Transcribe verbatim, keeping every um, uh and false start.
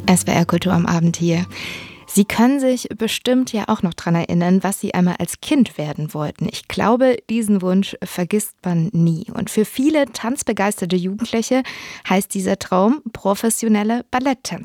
S W R Kultur am Abend hier. Sie können sich bestimmt ja auch noch dran erinnern, was Sie einmal als Kind werden wollten. Ich glaube, diesen Wunsch vergisst man nie. Und für viele tanzbegeisterte Jugendliche heißt dieser Traum professionelle Balletttänzerin